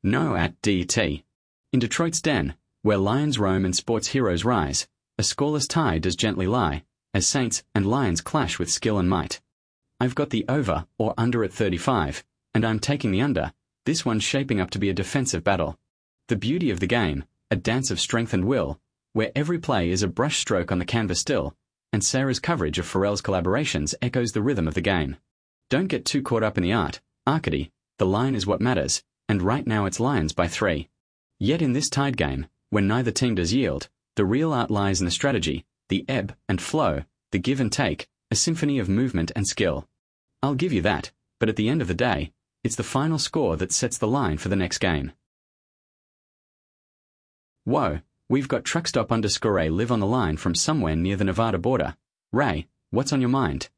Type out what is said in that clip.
No at DT. In Detroit's den, where lions roam and sports heroes rise, a scoreless tie does gently lie, as saints and lions clash with skill and might. I've got the over or under at 35, and I'm taking the under, this one's shaping up to be a defensive battle. The beauty of the game, a dance of strength and will, where every play is a brush stroke on the canvas still, and Sarah's coverage of Pharrell's collaborations echoes the rhythm of the game. Don't get too caught up in the art, Arcady, the line is what matters, and right now it's Lions by 3. Yet in this tied game, when neither team does yield, the real art lies in the strategy, the ebb and flow, the give and take, a symphony of movement and skill. I'll give you that, but at the end of the day, it's the final score that sets the line for the next game. Whoa, we've got truckstop_A live on the line from somewhere near the Nevada border. Ray, what's on your mind?